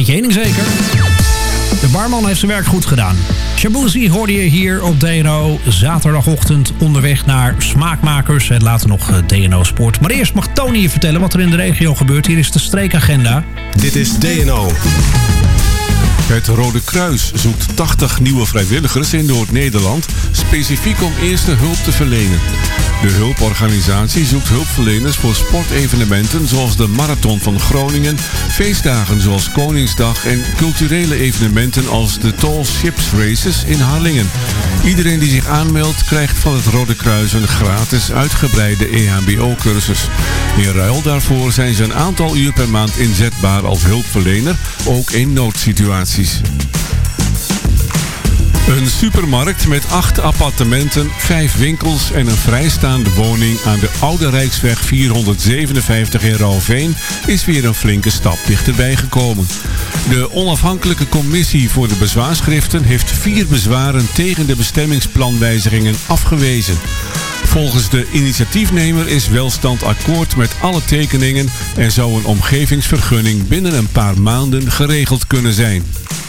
Weet je één ding zeker? De barman heeft zijn werk goed gedaan. Shaboozey hoorde je hier op DNO. Zaterdagochtend onderweg naar Smaakmakers. En later nog DNO Sport. Maar eerst mag Tony je vertellen wat er in de regio gebeurt. Hier is de streekagenda. Dit is DNO. Het Rode Kruis zoekt 80 nieuwe vrijwilligers in Noord-Nederland, specifiek om eerste hulp te verlenen. De hulporganisatie zoekt hulpverleners voor sportevenementen zoals de Marathon van Groningen, feestdagen zoals Koningsdag en culturele evenementen als de Tall Ships Races in Harlingen. Iedereen die zich aanmeldt krijgt van het Rode Kruis een gratis uitgebreide EHBO-cursus. In ruil daarvoor zijn ze een aantal uur per maand inzetbaar als hulpverlener, ook in noodsituaties. Een supermarkt met 8 appartementen, 5 winkels en een vrijstaande woning aan de Oude Rijksweg 457 in Rauwveen is weer een flinke stap dichterbij gekomen. De onafhankelijke commissie voor de bezwaarschriften heeft 4 bezwaren tegen de bestemmingsplanwijzigingen afgewezen. Volgens de initiatiefnemer is Welstand akkoord met alle tekeningen en zou een omgevingsvergunning binnen een paar maanden geregeld kunnen zijn.